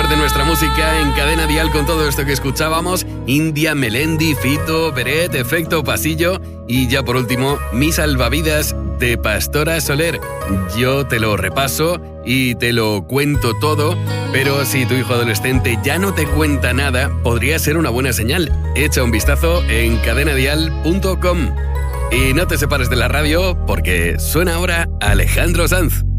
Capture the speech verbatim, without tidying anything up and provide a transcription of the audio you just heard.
mejor de nuestra música en Cadena Dial con todo esto que escuchábamos. India, Melendi, Fito, Peret, Efecto Pasillo y ya por último, Mi Salvavidas de Pastora Soler. Yo te lo repaso y te lo cuento todo, pero si tu hijo adolescente ya no te cuenta nada, podría ser una buena señal. Echa un vistazo en cadena dial punto com. Y no te separes de la radio porque suena ahora Alejandro Sanz.